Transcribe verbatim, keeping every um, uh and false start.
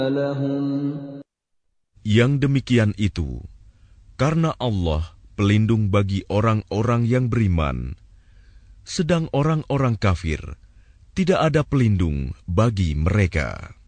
لهم Yang demikian itu, karena Allah pelindung bagi orang-orang yang beriman, sedang orang-orang kafir tidak ada pelindung bagi mereka.